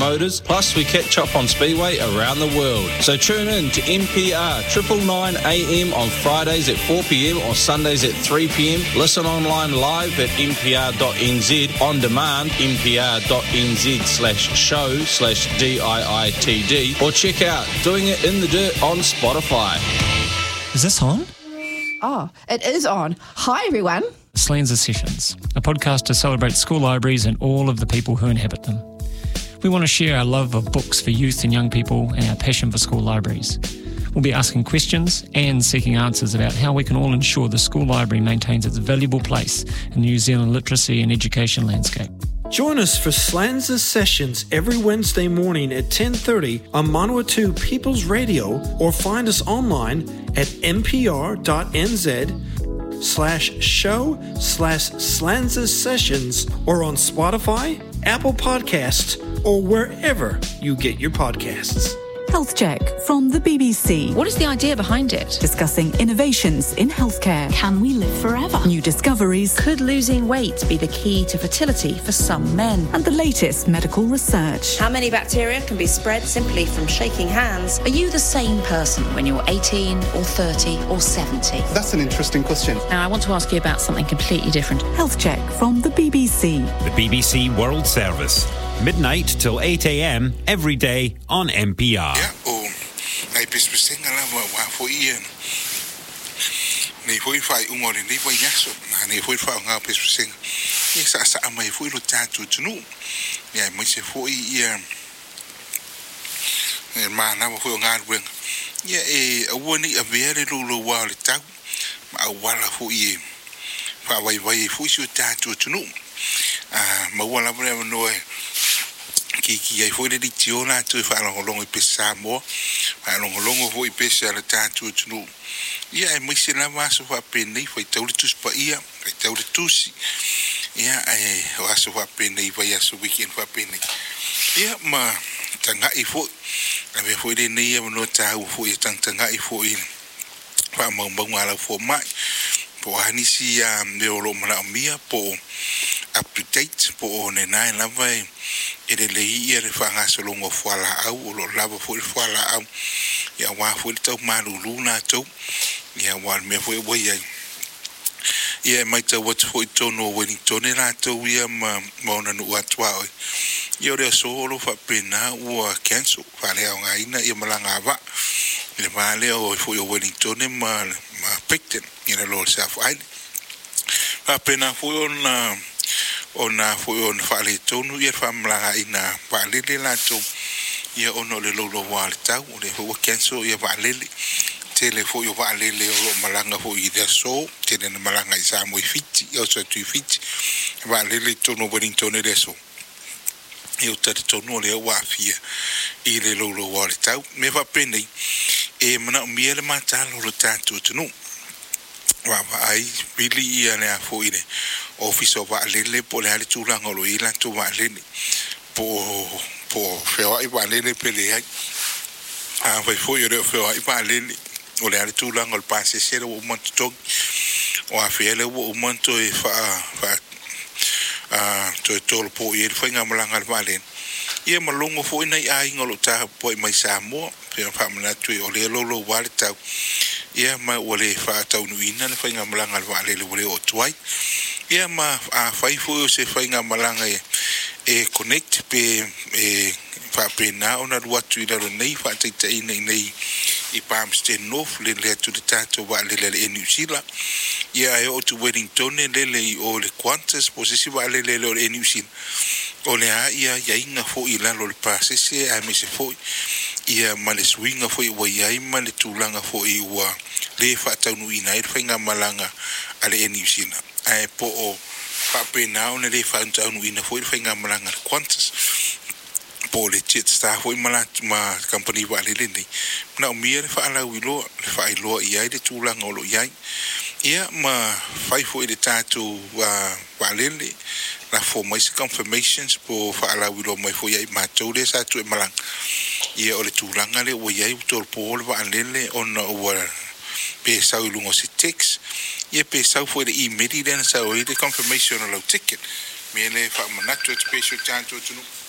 promoters, plus we catch up on Speedway around the world. So tune in to NPR 999 AM on Fridays at 4 p.m. or Sundays at 3 p.m. Listen online live at npr.nz, on demand npr.nz/show/DIITD, or check out Doing It in the Dirt on Spotify. Is this on? Oh, it is on. Hi, everyone. Slanza Sessions, a podcast to celebrate school libraries and all of the people who inhabit them. We want to share our love of books for youth and young people and our passion for school libraries. We'll be asking questions and seeking answers about how we can all ensure the school library maintains its valuable place in the New Zealand literacy and education landscape. Join us for Slanza Sessions every Wednesday morning at 10:30 on Manawatu People's Radio, or find us online at npr.nz/show/Slanza Sessions, or on Spotify, Apple Podcasts, or wherever you get your podcasts. Health Check from the BBC. What is the idea behind it? Discussing innovations in healthcare. Can we live forever? New discoveries. Could losing weight be the key to fertility for some men? And the latest medical research. How many bacteria can be spread simply from shaking hands? Are you the same person when you're 18 or 30 or 70? That's an interesting question. Now, I want to ask you about something completely different. Health Check from the BBC. The BBC World Service. Midnight till 8 a.m. every day on NPR. Yeah, ai pespesenga la wa fo ien. Nei foi fai umore nei foi yaso, nei foi fa nga pespesenga. Ni sa mai foi lo tatu tunu. Ya mo se foi ia. Ma na mo foi nga wen. Ya awoni avere lo wa le tau. Ma wala fo ie. Fa vai fo si tatu tunu. Ma wala bre no ki ai foi de dictiona tu fa longo pesa mo fa longo foi pesa la tatu tunu ia ai misi na vaso fa peni foi tau tu spa ia foi tau tu si ia ai vaso fa peni vai aso weekend fa peni ia ma tanga i foi ave foi de nei no tau foi tanga i foi fa mo ala fo mai po anisi me lo mala mia po up to date po ne nai la vai ele lei ia le fanga solongo fala au lo lava foi fala au ia wa foi tau malulu na tau ia wa me foi ia ia mai tau wat foi tono Wellington na tau ia ma na no atwa ia le solo fa pena o cancel fa le nga ina ia malanga va le male o foi Wellington ma pekten ia lo sa fa fa pena foi ona foi on fale tonu ia famla ina valele la to ia ono le lo wal tau le ho cancel ia valele tele foi o valele o malanga foi ida so tele na malanga isa mo fiti o so tu fiti valele tonu Wellington le so eu tata tonu le wa fia i le lo wal tau me va pende e mana mi le mata lo tatu tunu wa ai bili ia le foi ne office of Alele po le tu langa lo ila tu Alele po feo ai Alele pele ai vai foi o feo ai Alele o le tu langa o passe se o monto o afele o monto e fa to po e foi ngamalanga Alele ia malongo foi nei ai ngolo ta po mai sa mo pe fa mana tu o le lo wale ta ia ma o le fa ta unuina foi ngamalanga Alele o le o tuai ia ma a fai fu se fai nga malanga e connect pe fa pena ona watu ila nei fa tai nei I Palmerston North le tu de tato wa le New Zealand ia e o tu Wellington le o le Qantas posisi wa le New Zealand o le ia inga fo ila lo le pasese a me se fo ia ma le swinga fo wa ia ma le tulanga fo I wa le fa tau ina I fa malanga ale New Zealand ai po o fa pena ona le fa tau ina fo fa malanga Qantas po le jet staff foi ma company wa le ni na mi le fa ala wilo le fa ilo ia le tulanga o lo ia ma fai foi le tatu wa le la for my confirmations po fa ala wilo mai foi ia ma tole sa tu malang ia o le tulanga le o ia to po wa le on o pe sa lungo si text ia pe sa foi le email den sa o le confirmation o lo ticket me le fa manatu special tanto tu